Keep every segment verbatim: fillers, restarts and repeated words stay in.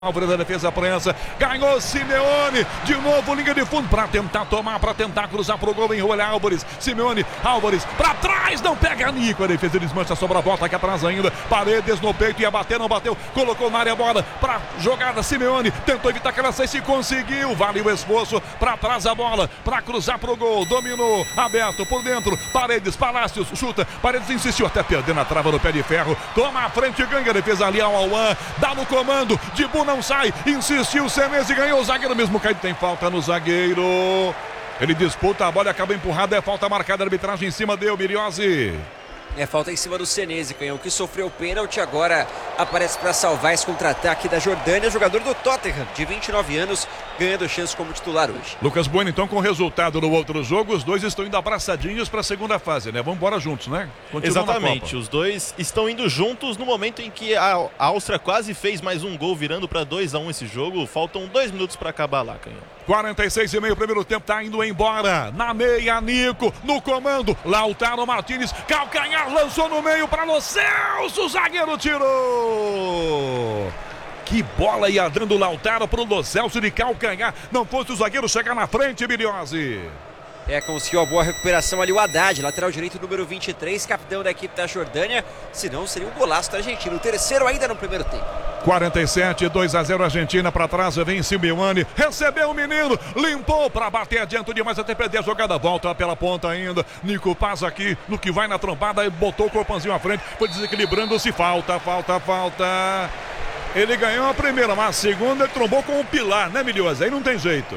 Álvares da defesa prensa, ganhou Simeone, de novo linha de fundo para tentar tomar, para tentar cruzar pro gol, enrola Álvares, Simeone, Álvares, para trás, não pega Nico, a defesa desmancha, sobra a volta aqui atrás ainda, Paredes no peito, ia bater, não bateu, colocou na área a bola, para jogada Simeone, tentou evitar que ela saísse, conseguiu, vale o esforço, para trás a bola, para cruzar pro gol, dominou, aberto por dentro, Paredes, Palácios, chuta, Paredes insistiu, até perdendo a trava no pé de ferro, toma a frente, ganha a defesa ali ao Alwan, dá no comando, de Buna não sai, insistiu, Senesi ganhou o zagueiro, mesmo caído, tem falta no zagueiro, ele disputa a bola e acaba empurrada, é falta marcada, a arbitragem em cima dele, Miriose. É falta em cima do Senesi, Canhão, que sofreu o pênalti, agora aparece para salvar esse contra-ataque da Jordânia, jogador do Tottenham, de vinte e nove anos, ganhando chance como titular hoje. Lucas Bueno, então, com o resultado no outro jogo, os dois estão indo abraçadinhos para a segunda fase, né? Vamos embora juntos, né? Continuam. Exatamente, os dois estão indo juntos no momento em que a Áustria quase fez mais um gol, virando para dois a um esse jogo. Faltam dois minutos para acabar lá, Canhão. quarenta e seis e meio, primeiro tempo, tá indo embora. Na meia, Nico, no comando, Lautaro Martínez, calcanhar, lançou no meio para Lo Celso, o zagueiro tirou. Que bola ia dando o Lautaro pro Lo Celso de calcanhar, não fosse o zagueiro chegar na frente, Miriose. É, conseguiu a boa recuperação ali o Haddad, lateral direito número vinte e três, capitão da equipe da Jordânia, senão seria um golaço da Argentina, o terceiro ainda no primeiro tempo. quarenta e sete, dois a zero Argentina para trás, vem Simeone, recebeu o menino, limpou para bater adiante demais, até perder a jogada, volta pela ponta ainda, Nico passa aqui, no que vai na trombada, botou o corpãozinho à frente, foi desequilibrando-se, falta, falta, falta. Ele ganhou a primeira, mas a segunda ele trombou com o pilar, né, Milhosa? Aí não tem jeito.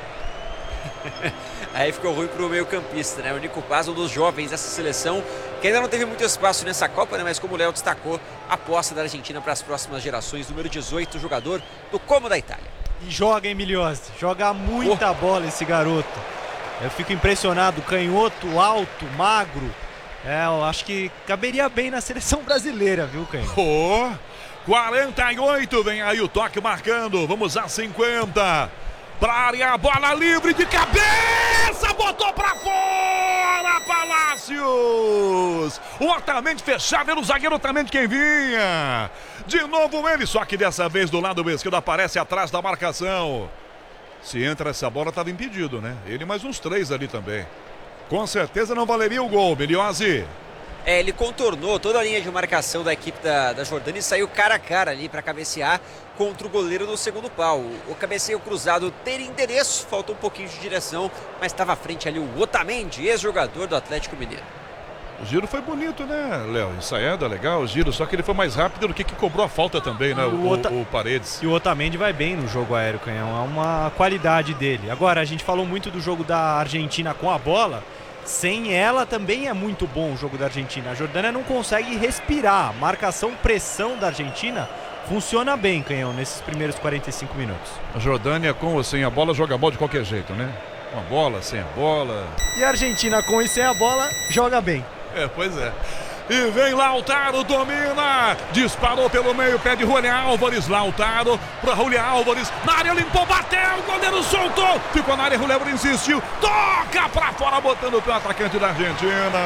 Aí ficou ruim pro meio campista, né? O Nico Paz, um dos jovens dessa seleção, que ainda não teve muito espaço nessa Copa, né? Mas como o Léo destacou, a aposta da Argentina para as próximas gerações, número dezoito, jogador do Como da Itália. E joga, hein, Milhosa? Joga muita oh. bola esse garoto. Eu fico impressionado, canhoto, alto, magro. É, eu acho que caberia bem na seleção brasileira, viu, Canhoto? Oh, quarenta e oito, vem aí o toque marcando, vamos a cinquenta. Pra área, bola livre de cabeça, botou pra fora, Palácios. O Otamendi fechado, era o zagueiro Otamendi quem vinha. De novo ele, só que dessa vez do lado esquerdo aparece atrás da marcação. Se entra essa bola, estava impedido, né? Ele mais uns três ali também. Com certeza não valeria o gol, Miriose. É, ele contornou toda a linha de marcação da equipe da, da Jordânia e saiu cara a cara ali para cabecear contra o goleiro do segundo pau. O cabeceio cruzado teria endereço, faltou um pouquinho de direção, mas estava à frente ali o Otamendi, ex-jogador do Atlético Mineiro. O giro foi bonito, né, Léo? Ensaiada, legal o giro, só que ele foi mais rápido do que que cobrou a falta também, né, o, o, Ota... o Paredes. E o Otamendi vai bem no jogo aéreo, Canhão, é uma qualidade dele. Agora, a gente falou muito do jogo da Argentina com a bola. Sem ela também é muito bom o jogo da Argentina. A Jordânia não consegue respirar. Marcação, pressão da Argentina funciona bem, Canhão, nesses primeiros quarenta e cinco minutos. A Jordânia com ou sem a bola joga a bola de qualquer jeito, né? Com a bola, sem a bola. E a Argentina com e sem a bola joga bem. É, pois é. E vem Lautaro, domina, disparou pelo meio, pede Julián Álvares, Lautaro para Julián Álvares, na área limpou, bateu, o goleiro soltou, ficou na área, Julián Álvares insistiu, toca para fora, botando o atacante da Argentina.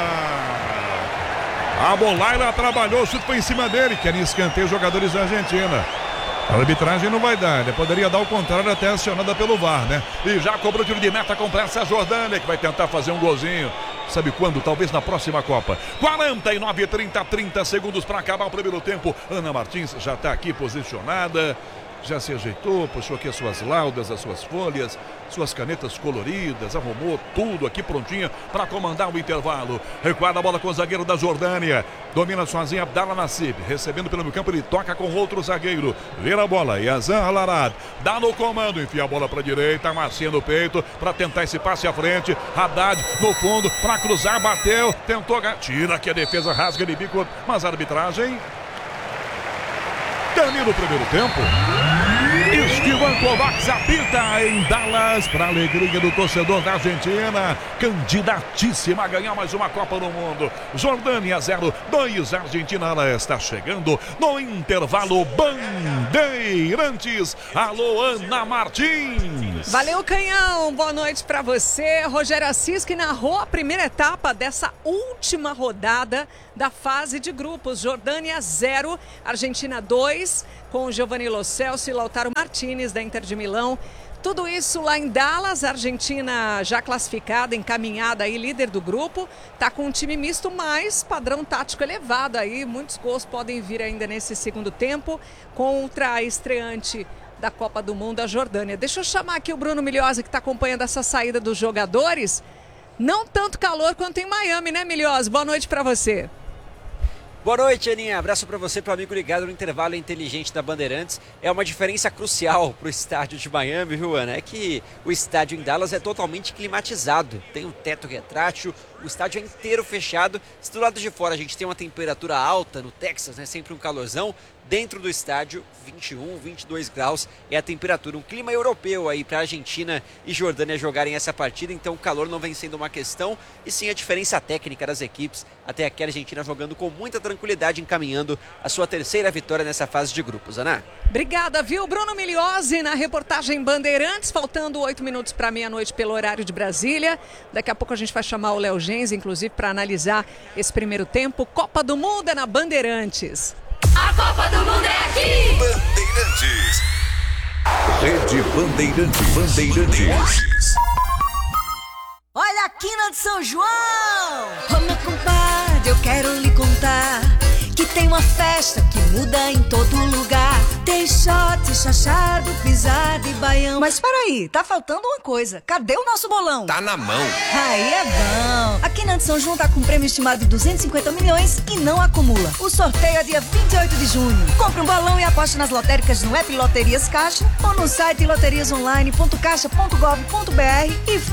A Bolaila trabalhou, o chute foi em cima dele, querem escanteio os jogadores da Argentina. A arbitragem não vai dar, ele poderia dar o contrário, até acionada pelo V A R, né? E já cobrou tiro de meta com pressa a Jordânia, que vai tentar fazer um golzinho. Sabe quando? Talvez na próxima Copa. quarenta e nove, trinta, trinta segundos para acabar o primeiro tempo. Ana Martins já está aqui posicionada. Já se ajeitou, puxou aqui as suas laudas, as suas folhas, suas canetas coloridas, arrumou tudo aqui prontinha para comandar o intervalo. Recuada a bola com o zagueiro da Jordânia. Domina sozinha Abdallah Nassib. Recebendo pelo meio campo, ele toca com outro zagueiro. Vira a bola, Yazan Alarad. Dá no comando, enfia a bola para a direita, macia no peito para tentar esse passe à frente. Haddad no fundo para cruzar, bateu, tentou, tira aqui a defesa, rasga de bico, mas a arbitragem termina o primeiro tempo. Esteban Kovacs apita em Dallas para a alegria do torcedor da Argentina, candidatíssima a ganhar mais uma Copa do Mundo. Jordânia zero, dois Argentina. Ela está chegando no intervalo Bandeirantes. Alô, Ana Martins. Valeu, Canhão. Boa noite para você. Rogério Assis, que narrou a primeira etapa dessa última rodada da fase de grupos. Jordânia zero, Argentina dois. com Giovanni Lo Celso e Lautaro Martinez, da Inter de Milão. Tudo isso lá em Dallas, a Argentina já classificada, encaminhada aí, líder do grupo. Tá com um time misto, mas padrão tático elevado aí. Muitos gols podem vir ainda nesse segundo tempo contra a estreante da Copa do Mundo, a Jordânia. Deixa eu chamar aqui o Bruno Milhosa, que está acompanhando essa saída dos jogadores. Não tanto calor quanto em Miami, né, Milhosa? Boa noite para você. Boa noite, Aninha. Abraço para você, para o amigo ligado no intervalo inteligente da Bandeirantes. É uma diferença crucial para o estádio de Miami, viu, Ana? É que o estádio em Dallas é totalmente climatizado. Tem um teto retrátil, o estádio é inteiro fechado. Se do lado de fora a gente tem uma temperatura alta no Texas, né? Sempre um calorzão. Dentro do estádio, vinte e um, vinte e dois graus é a temperatura. Um clima europeu aí para Argentina e Jordânia jogarem essa partida. Então o calor não vem sendo uma questão, e sim a diferença técnica das equipes. Até aqui a Argentina jogando com muita tranquilidade, encaminhando a sua terceira vitória nessa fase de grupos, Ana. Obrigada, viu? Bruno Milhosa na reportagem Bandeirantes, faltando oito minutos para meia-noite pelo horário de Brasília. Daqui a pouco a gente vai chamar o Léo Gens, inclusive, para analisar esse primeiro tempo. Copa do Mundo é na Bandeirantes. A Copa do Mundo é aqui! Bandeirantes. Rede Bandeirantes. Bandeirantes. Olha a quina de São João! Ô meu compadre, eu quero lhe contar que tem uma festa que muda em todo lugar. Tem shot, chachado, pisada e baião. Mas peraí, tá faltando uma coisa. Cadê o nosso bolão? Tá na mão. Aí é bom. A Quina de São João tá com um prêmio estimado de duzentos e cinquenta milhões e não acumula. O sorteio é dia vinte e oito de junho. Compre um bolão e aposte nas lotéricas no app Loterias Caixa ou no site loterias online ponto caixa ponto gov ponto br e